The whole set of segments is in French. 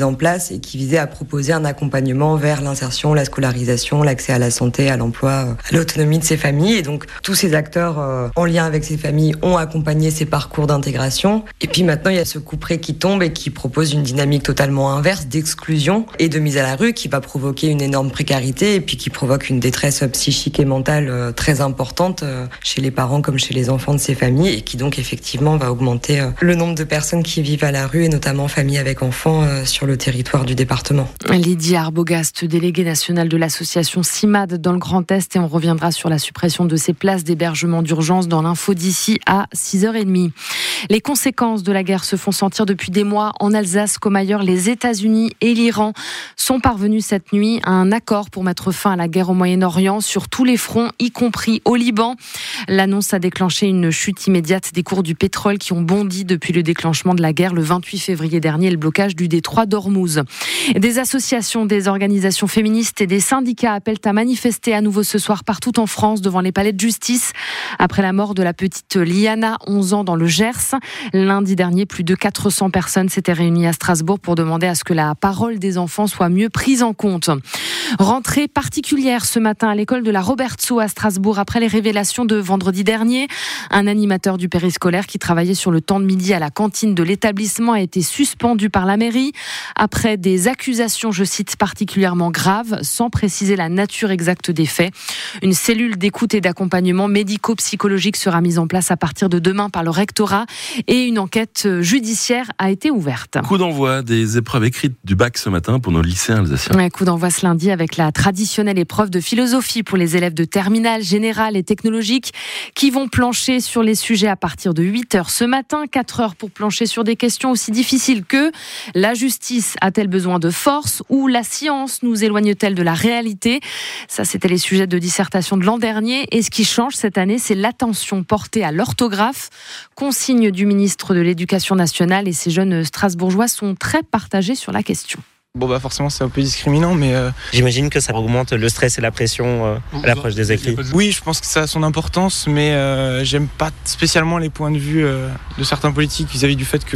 mise en place et qui visait à proposer un accompagnement vers l'insertion, la scolarisation, l'accès à la santé, à l'emploi, à l'autonomie de ces familles. Et donc tous ces acteurs en lien avec ces familles ont accompagné ces parcours d'intégration. Et puis maintenant, il y a ce couperet qui tombe et qui propose une dynamique totalement inverse d'exclusion et de mise à la rue qui va provoquer une énorme précarité et puis qui provoque une détresse psychique et mentale très importante chez les parents comme chez les enfants de ces familles et qui donc effectivement va augmenter le nombre de personnes qui vivent à la rue et notamment familles avec enfants sur le territoire du département. Lydia Arbogast, déléguée nationale de l'association CIMAD dans le Grand Est, et on reviendra sur la suppression de ces places d'hébergement d'urgence dans l'info d'ici à 6h30. Les conséquences de la guerre se font sentir depuis des mois en Alsace comme ailleurs. Les États-Unis et l'Iran sont parvenus cette nuit à un accord pour mettre fin à la guerre au Moyen-Orient sur tous les fronts, y compris au Liban. L'annonce a déclenché une chute immédiate des cours du pétrole qui ont bondi depuis le déclenchement de la guerre le 28 février dernier et le blocage du détroit d'Ormuz. Des associations, des organisations féministes et des syndicats appellent à manifester à nouveau ce soir partout en France devant les palais de justice après la mort de la petite Liana, 11 ans, dans le Gers. Lundi dernier, plus de 400 personnes s'étaient réunies à Strasbourg pour demander à ce que la parole des enfants soit mieux prise en compte. Rentrée particulière ce matin à l'école de la Robertsau à Strasbourg après les révélations de vendredi dernier. Un animateur du périscolaire qui travaillait sur le temps de midi à la cantine de l'établissement a été suspendu par la mairie après des accusations, je cite, particulièrement graves, sans préciser la nature exacte des faits. Une cellule d'écoute et d'accompagnement médico-psychologique sera mise en place à partir de demain par le rectorat et une enquête judiciaire a été ouverte. Coup d'envoi des épreuves écrites du bac ce matin pour nos lycéens alsaciens. Ouais, coup d'envoi ce lundi avec la traditionnelle épreuve de philosophie pour les élèves de terminale, générale et technologique qui vont plancher sur les sujets à partir de 8h ce matin. 4 heures pour plancher sur des questions aussi difficiles que la justice a-t-elle besoin de force ou la science nous éloigne-t-elle de la réalité ? Ça, c'était les sujets de dissertation de l'an dernier. Et ce qui change cette année, c'est l'attention portée à l'orthographe. Consigne du ministre de l'Éducation nationale, et ces jeunes Strasbourgeois sont très partagés sur la question. Bon forcément c'est un peu discriminant mais... J'imagine que ça augmente le stress et la pression à l'approche des écrits. Oui, je pense que ça a son importance mais j'aime pas spécialement les points de vue de certains politiques vis-à-vis du fait que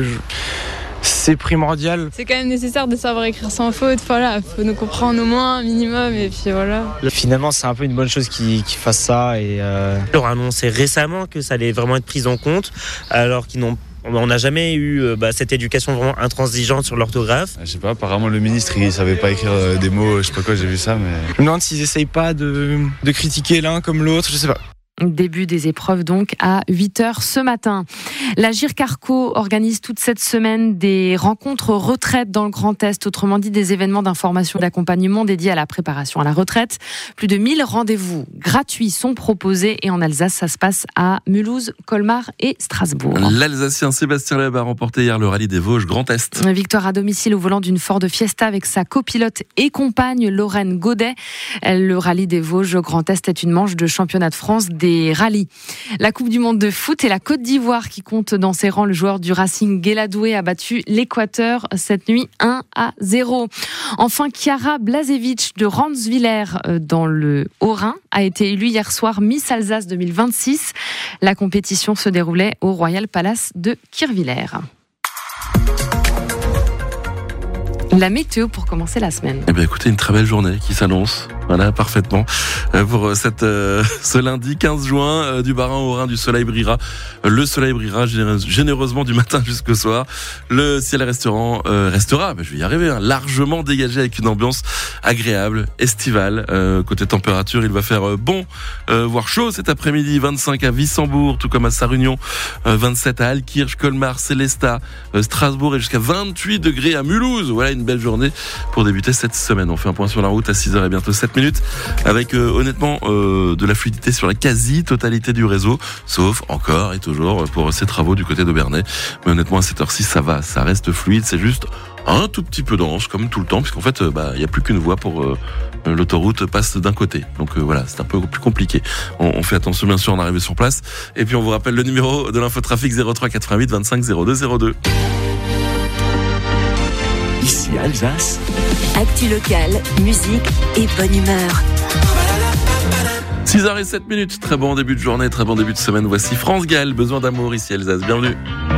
c'est primordial. C'est quand même nécessaire de savoir écrire sans faute, voilà, faut nous comprendre au moins un minimum et puis voilà. Finalement c'est un peu une bonne chose qu'ils fassent ça et on a annoncé récemment que ça allait vraiment être pris en compte alors on n'a jamais eu cette éducation vraiment intransigeante sur l'orthographe. Je sais pas, apparemment le ministre il savait pas écrire des mots, je sais pas quoi, j'ai vu ça mais... Je me demande s'ils essayent pas de critiquer l'un comme l'autre, je sais pas. Début des épreuves donc à 8h ce matin. La GIRC-Arco organise toute cette semaine des rencontres retraite dans le Grand Est, autrement dit des événements d'information et d'accompagnement dédiés à la préparation à la retraite. Plus de 1000 rendez-vous gratuits sont proposés et en Alsace, ça se passe à Mulhouse, Colmar et Strasbourg. L'Alsacien Sébastien Loeb a remporté hier le rallye des Vosges Grand Est. Victoire à domicile au volant d'une Ford Fiesta avec sa copilote et compagne Lorraine Godet. Le rallye des Vosges Grand Est est une manche de championnat de France des rallyes. La Coupe du Monde de foot et la Côte d'Ivoire qui compte dans ses rangs. Le joueur du Racing Guéladoué a battu l'Équateur cette nuit 1-0. Enfin, Chiara Blazevich de Ranswiller dans le Haut-Rhin a été élue hier soir Miss Alsace 2026. La compétition se déroulait au Royal Palace de Kirchwiller. La météo pour commencer la semaine. Eh bien, écoutez, une très belle journée qui s'annonce. Voilà, parfaitement. Pour ce lundi 15 juin, du Bas-Rhin au Rhin, du soleil brillera. Le soleil brillera généreusement du matin jusqu'au soir. Le ciel restera, je vais y arriver, largement dégagé avec une ambiance agréable, estivale. Côté température, il va faire bon, voire chaud cet après-midi. 25 à Wissembourg, tout comme à Sarre-Union. 27 à Altkirch, Colmar, Sélestat, Strasbourg et jusqu'à 28 degrés à Mulhouse. Voilà une belle journée pour débuter cette semaine. On fait un point sur la route à 6h et bientôt 7 minutes avec honnêtement de la fluidité sur la quasi-totalité du réseau, sauf encore et toujours pour ces travaux du côté d'Aubernay. Mais honnêtement à cette heure-ci ça va, ça reste fluide, c'est juste un tout petit peu dense comme tout le temps puisqu'en fait il n'y a plus qu'une voie pour l'autoroute passe d'un côté. Donc voilà, c'est un peu plus compliqué. On fait attention bien sûr en arrivée sur place. Et puis on vous rappelle le numéro de l'infotrafic 03 88 25 02 02. Ici Alsace. Actu locale, musique et bonne humeur. 6h07, très bon début de journée, très bon début de semaine. Voici France Gall, besoin d'amour ici Alsace. Bienvenue.